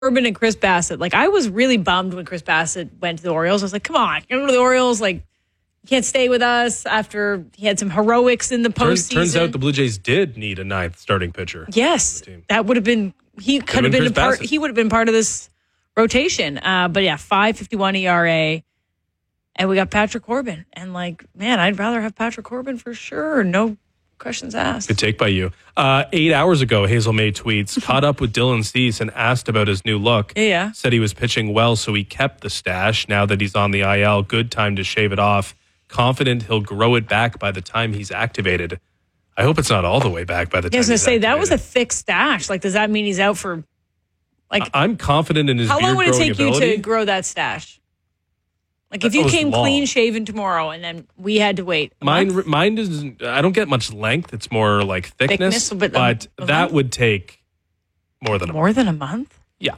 Corbin and Chris Bassett. Like, I was really bummed when Chris Bassett went to the Orioles. I was like, come on, you're going to the Orioles. Like, you can't stay with us after he had some heroics in the postseason. Turns out the Blue Jays did need a ninth starting pitcher. Yes, that would have been. He could have been a part. He would have been part of this rotation. But yeah, 5.51 ERA, and we got Patrick Corbin. And like, man, I'd rather have Patrick Corbin for sure. No questions asked. Good take by you. 8 hours ago, Hazel May tweets, caught up with Dylan Cease and asked about his new look. Yeah. Said he was pitching well, so he kept the stash. Now that he's on the IL, good time to shave it off. Confident he'll grow it back by the time he's activated. I hope it's not all the way back by the time he's activated. I was going to say, that was a thick stash. Like, does that mean he's out for, like... I'm confident in his beard growing ability. How long would it take you to grow that stash? Like, if you came clean shaven tomorrow and then we had to wait. Mine is, I don't get much length. It's more like thickness but that would take more than a month. More than a month? Yeah.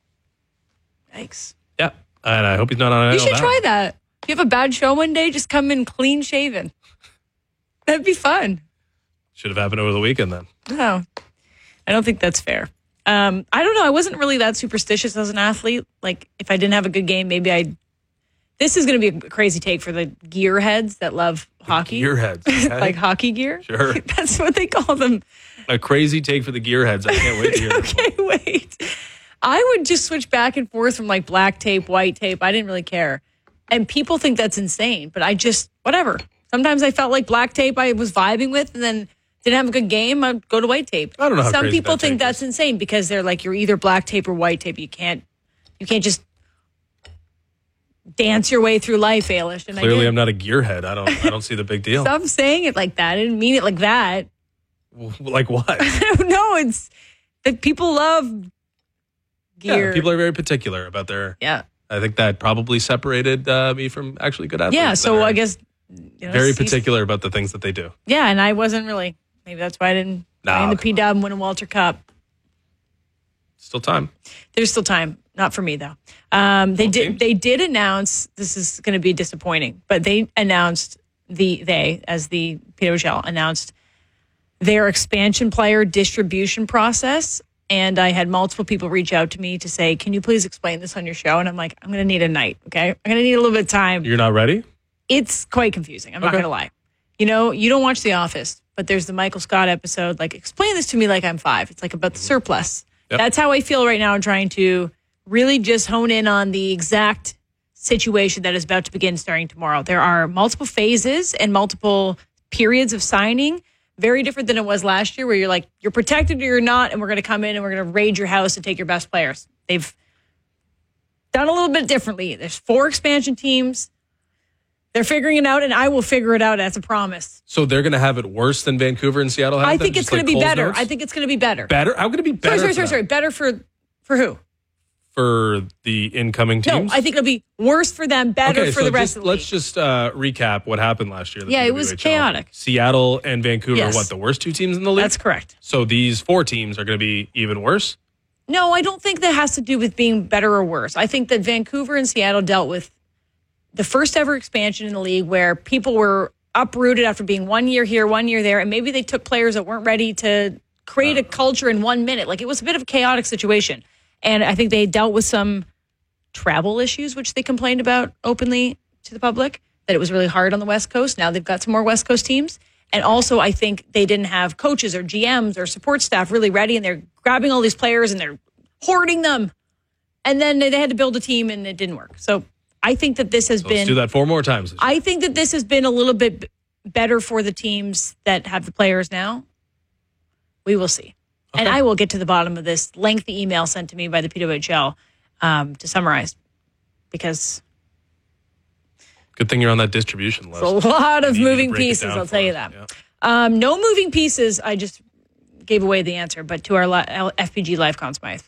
Yikes. Yeah. And I hope he's not on it. You should try that. If you have a bad show one day, just come in clean shaven. That'd be fun. Should have happened over the weekend then. No, I don't think that's fair. I don't know. I wasn't really that superstitious as an athlete. Like, if I didn't have a good game, maybe I'd... This is going to be a crazy take for the gearheads that love hockey. Gearheads. Okay. Like hockey gear? Sure. That's what they call them. A crazy take for the gearheads. I can't wait to hear it. Okay, wait. I would just switch back and forth from like black tape, white tape. I didn't really care. And people think that's insane, but I just, whatever. Sometimes I felt like black tape I was vibing with and then didn't have a good game, I'd go to white tape. I don't know how Some crazy people that think take that's is. insane because they're like, you're either black tape or white tape. You can't just dance your way through life, Ailish. And Clearly, I'm not a gearhead. I don't see the big deal. Stop saying it like that. I didn't mean it like that. Like what? I don't know. It's that people love gear. Yeah, people are very particular about their... Yeah. I think that probably separated me from actually good athletes. Yeah, so I guess... very particular about the things that they do. Yeah, and I wasn't really... Maybe that's why I didn't buy in the P-Dub and win a Walter Cup. Still time. There's still time. Not for me, though. They did announce... This is going to be disappointing, but they announced... as the PWHL, announced their expansion player distribution process. And I had multiple people reach out to me to say, can you please explain this on your show? And I'm like, I'm going to need a night, okay? I'm going to need a little bit of time. You're not ready? It's quite confusing. I'm not going to lie. You know, you don't watch The Office, but there's the Michael Scott episode, like, explain this to me like I'm 5. It's like about the surplus. Yep. That's how I feel right now. I'm trying to really just hone in on the exact situation that is about to begin starting tomorrow. There are multiple phases and multiple periods of signing. Very different than it was last year where you're like, you're protected or you're not, and we're going to come in and we're going to raid your house and take your best players. They've done a little bit differently. There's 4 expansion teams. They're figuring it out, and I will figure it out as a promise. So they're going to have it worse than Vancouver and Seattle have? I think it's going to be better. Notes? I think it's going to be better. Better? How could it be better? Sorry. Better for who? For the incoming teams? No, I think it'll be worse for them, better for the rest of the league. Let's just recap what happened last year. Yeah, it was chaotic. Seattle and Vancouver are the worst 2 teams in the league? That's correct. So these 4 teams are going to be even worse? No, I don't think that has to do with being better or worse. I think that Vancouver and Seattle dealt with the first ever expansion in the league where people were uprooted after being 1 year here, 1 year there, and maybe they took players that weren't ready to create a culture in 1 minute. Like, it was a bit of a chaotic situation. And I think they dealt with some travel issues, which they complained about openly to the public, that it was really hard on the West Coast. Now they've got some more West Coast teams. And also, I think they didn't have coaches or GMs or support staff really ready, and they're grabbing all these players and they're hoarding them. And then they had to build a team, and it didn't work. So I think that this has been... Let's do that 4 more times. I think that this has been a little bit better for the teams that have the players now. We will see. Okay. And I will get to the bottom of this lengthy email sent to me by the PWHL to summarize, because... Good thing you're on that distribution list. It's a lot of moving pieces, I'll tell you that. Yeah. No moving pieces. I just gave away the answer, but to our FPG Live Conn Smythe.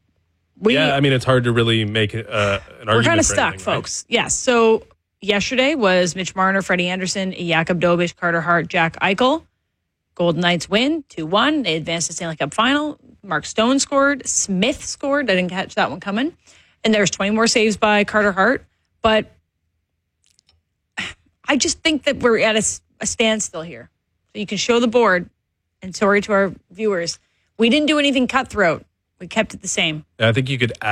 I mean, it's hard to really make an argument. We're kind of stuck, folks. Right? Yes. So yesterday was Mitch Marner, Freddie Anderson, Jakob Dobish, Carter Hart, Jack Eichel. Golden Knights win 2-1. They advanced to Stanley Cup final. Mark Stone scored. Smith scored. I didn't catch that one coming. And there's 20 more saves by Carter Hart. But I just think that we're at a standstill here. So you can show the board, and sorry to our viewers, we didn't do anything cutthroat. We kept it the same. I think you could